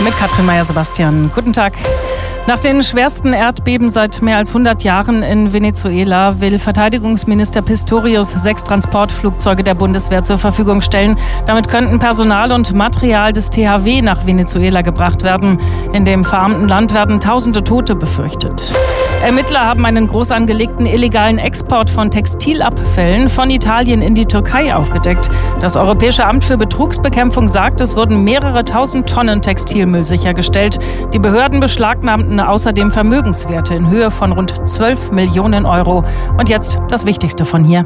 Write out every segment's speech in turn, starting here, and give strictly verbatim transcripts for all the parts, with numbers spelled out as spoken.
Mit Katrin Meyer-Sebastian. Guten Tag. Nach den schwersten Erdbeben seit mehr als hundert Jahren in Venezuela will Verteidigungsminister Pistorius sechs Transportflugzeuge der Bundeswehr zur Verfügung stellen. Damit könnten Personal und Material des T H W nach Venezuela gebracht werden. In dem verarmten Land werden tausende Tote befürchtet. Ermittler haben einen groß angelegten illegalen Export von Textilabfällen von Italien in die Türkei aufgedeckt. Das Europäische Amt für Betrugsbekämpfung sagt, es wurden mehrere tausend Tonnen Textilmüll sichergestellt. Die Behörden beschlagnahmten außerdem Vermögenswerte in Höhe von rund zwölf Millionen Euro. Und jetzt das Wichtigste von hier.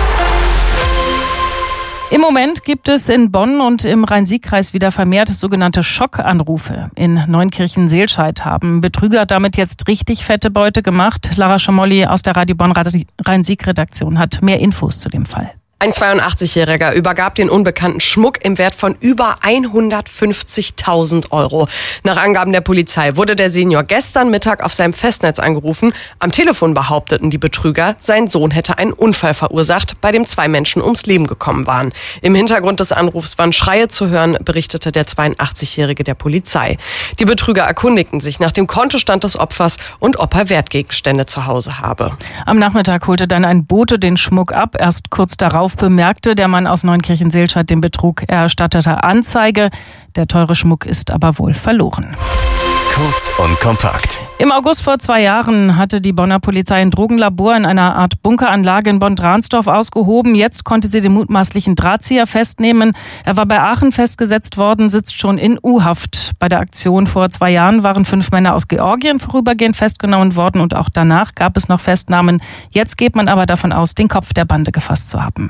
Im Moment gibt es in Bonn und im Rhein-Sieg-Kreis wieder vermehrt sogenannte Schockanrufe. In Neunkirchen-Seelscheid haben Betrüger damit jetzt richtig fette Beute gemacht. Lara Schamolli aus der Radio Bonn Rhein-Sieg-Redaktion hat mehr Infos zu dem Fall. Ein zweiundachtzigjähriger übergab den Unbekannten Schmuck im Wert von über hundertfünfzigtausend Euro. Nach Angaben der Polizei wurde der Senior gestern Mittag auf seinem Festnetz angerufen. Am Telefon behaupteten die Betrüger, sein Sohn hätte einen Unfall verursacht, bei dem zwei Menschen ums Leben gekommen waren. Im Hintergrund des Anrufs waren Schreie zu hören, berichtete der zweiundachtzigjährige der Polizei. Die Betrüger erkundigten sich nach dem Kontostand des Opfers und ob er Wertgegenstände zu Hause habe. Am Nachmittag holte dann ein Bote den Schmuck ab. Erst kurz darauf bemerkte der Mann aus Neunkirchen-Seelscheid den Betrug. Er erstattete Anzeige. Der teure Schmuck ist aber wohl verloren. Kurz und kompakt. Im August vor zwei Jahren hatte die Bonner Polizei ein Drogenlabor in einer Art Bunkeranlage in Bonn-Dransdorf ausgehoben. Jetzt konnte sie den mutmaßlichen Drahtzieher festnehmen. Er war bei Aachen festgesetzt worden, sitzt schon in U-Haft. Bei der Aktion vor zwei Jahren waren fünf Männer aus Georgien vorübergehend festgenommen worden und auch danach gab es noch Festnahmen. Jetzt geht man aber davon aus, den Kopf der Bande gefasst zu haben.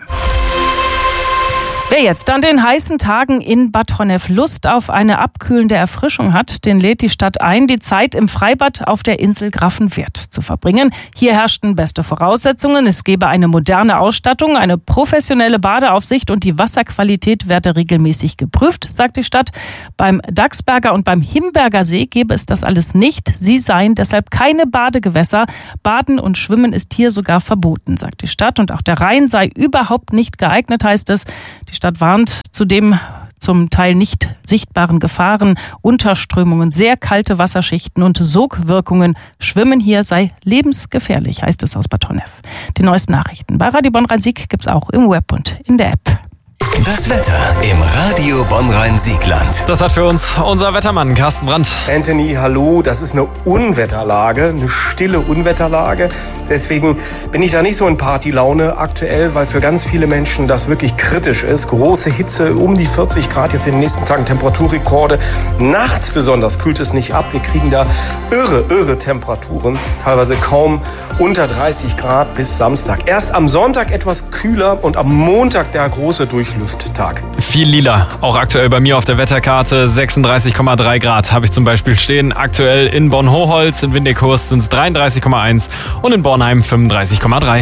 Wer jetzt an den heißen Tagen in Bad Honnef Lust auf eine abkühlende Erfrischung hat, den lädt die Stadt ein, die Zeit im Freibad auf der Insel Grafenwörth zu verbringen. Hier herrschten beste Voraussetzungen. Es gäbe eine moderne Ausstattung, eine professionelle Badeaufsicht und die Wasserqualität werde regelmäßig geprüft, sagt die Stadt. Beim Dachsberger und beim Himberger See gäbe es das alles nicht. Sie seien deshalb keine Badegewässer. Baden und Schwimmen ist hier sogar verboten, sagt die Stadt. Und auch der Rhein sei überhaupt nicht geeignet, heißt es. Die Stadt warnt zudem zum Teil nicht sichtbaren Gefahren, Unterströmungen, sehr kalte Wasserschichten und Sogwirkungen. Schwimmen hier sei lebensgefährlich, heißt es aus Bad Honnef. Die neuesten Nachrichten bei Radio Bonn Rhein-Sieg gibt's auch im Web und in der App. Das Wetter im Radio Bonn Rhein-Siegland. Das hat für uns unser Wettermann Carsten Brandt. Anthony, hallo, das ist eine Unwetterlage, eine stille Unwetterlage. Deswegen bin ich da nicht so in Partylaune aktuell, weil für ganz viele Menschen das wirklich kritisch ist. Große Hitze, um die vierzig Grad, jetzt in den nächsten Tagen Temperaturrekorde. Nachts besonders kühlt es nicht ab. Wir kriegen da irre, irre Temperaturen, teilweise kaum unter dreißig Grad bis Samstag. Erst am Sonntag etwas kühler und am Montag der große Durchlüfttag. Viel lila, auch aktuell bei mir auf der Wetterkarte. sechsunddreißig Komma drei Grad habe ich zum Beispiel stehen. Aktuell in Bonn-Hochholz, in Windighurst sind es dreiunddreißig Komma eins und in Bornheim fünfunddreißig Komma drei.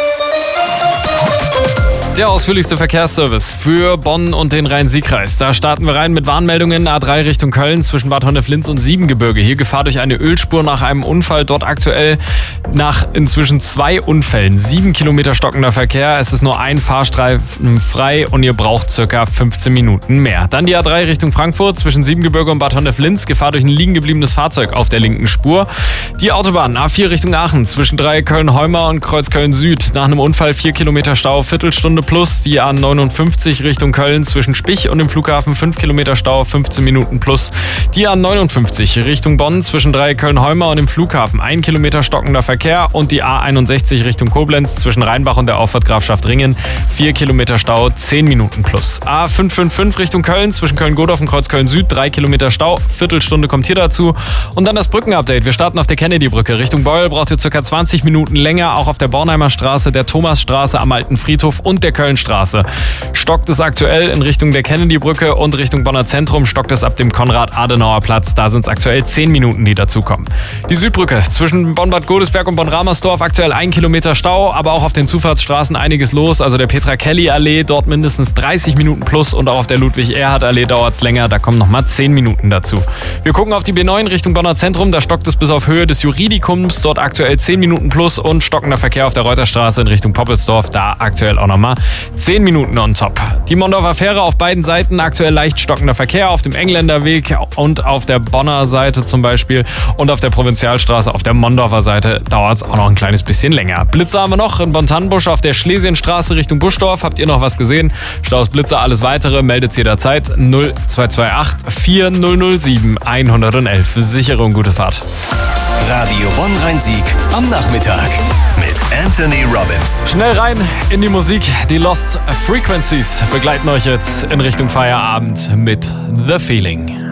Der ausführlichste Verkehrsservice für Bonn und den Rhein-Sieg-Kreis. Da starten wir rein mit Warnmeldungen. A drei Richtung Köln zwischen Bad Honnef-Linz und Siebengebirge. Hier Gefahr durch eine Ölspur nach einem Unfall. Dort aktuell nach inzwischen zwei Unfällen. Sieben Kilometer stockender Verkehr. Es ist nur ein Fahrstreifen frei und ihr braucht circa fünfzehn Minuten mehr. Dann die A drei Richtung Frankfurt zwischen Siebengebirge und Bad Honnef-Linz. Gefahr durch ein liegen gebliebenes Fahrzeug auf der linken Spur. Die Autobahn A vier Richtung Aachen zwischen Dreiecköln-Heumer und Kreuzköln-Süd. Nach einem Unfall vier Kilometer Stau, Viertelstunde plus. Die A neunundfünfzig Richtung Köln zwischen Spich und dem Flughafen fünf Kilometer Stau, fünfzehn Minuten plus. Die A neunundfünfzig Richtung Bonn zwischen Dreiecköln-Heumer und dem Flughafen ein Kilometer stockender Verkehr. Und die A einundsechzig Richtung Koblenz zwischen Rheinbach und der Auffahrt Grafschaft Ringen vier Kilometer Stau, zehn Minuten plus. A fünf fünf fünf Richtung Köln zwischen Köln-Godorf und Kreuzköln-Süd drei Kilometer Stau, Viertelstunde kommt hier dazu. Und dann das Brückenupdate. Wir starten auf der Kennedy-Brücke. Richtung Beul braucht ihr ca. zwanzig Minuten länger. Auch auf der Bornheimer Straße, der Thomasstraße am Alten Friedhof und der Kölnstraße. Stockt es aktuell in Richtung der Kennedy-Brücke und Richtung Bonner Zentrum stockt es ab dem Konrad-Adenauer-Platz. Da sind es aktuell zehn Minuten, die dazukommen. Die Südbrücke zwischen Bonn-Bad Godesberg und Bonn-Ramersdorf aktuell ein Kilometer Stau, aber auch auf den Zufahrtsstraßen einiges los. Also der Petra-Kelly-Allee, dort mindestens dreißig Minuten plus und auch auf der Ludwig-Erhard-Allee dauert es länger. Da kommen nochmal zehn Minuten dazu. Wir gucken auf die B neun Richtung Bonner Zentrum. Da stockt es bis auf Höhe des Juridikums. Dort aktuell zehn Minuten plus und stockender Verkehr auf der Reuterstraße in Richtung Poppelsdorf. Da aktuell auch nochmal zehn Minuten on top. Die Mondorfer Fähre auf beiden Seiten, aktuell leicht stockender Verkehr auf dem Engländerweg und auf der Bonner Seite zum Beispiel. Und auf der Provinzialstraße auf der Mondorfer Seite dauert es auch noch ein kleines bisschen länger. Blitze haben wir noch in Bonn-Tannenbusch auf der Schlesienstraße Richtung Buschdorf. Habt ihr noch was gesehen? Staus, Blitze, alles weitere meldet jederzeit null zwei zwei acht vier null null sieben eins eins eins. Sichere und gute Fahrt. Radio Bonn-Rhein-Sieg am Nachmittag mit Anthony Robbins. Schnell rein in die Musik. Die Lost Frequencies begleiten euch jetzt in Richtung Feierabend mit The Feeling.